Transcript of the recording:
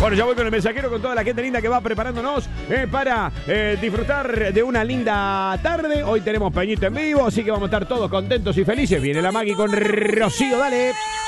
Bueno, ya voy con el mensajero, con toda la gente linda que va preparándonos para disfrutar de una linda tarde. Hoy tenemos Peñito en vivo, así que vamos a estar todos contentos y felices. Viene la Maggie con Rocío, dale.